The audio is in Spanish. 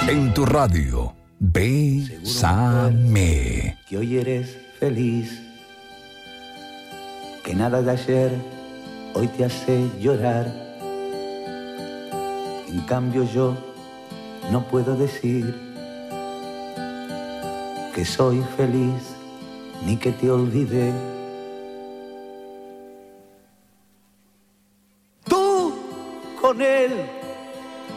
En tu radio, Bésame. Que hoy eres feliz, que nada de ayer hoy te hace llorar. En cambio yo no puedo decir que soy feliz ni que te olvidé. Tú con él